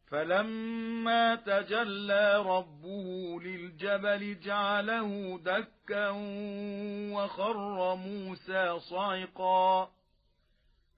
فلما تجلى ربه للجبل جعله دكا وخر موسى صعقا